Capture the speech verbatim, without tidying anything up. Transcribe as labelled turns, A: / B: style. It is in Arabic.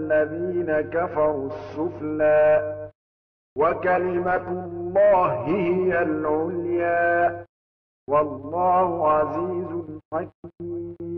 A: الذين كفروا السفلى وكلمة الله هي العليا والله عزيز حكيم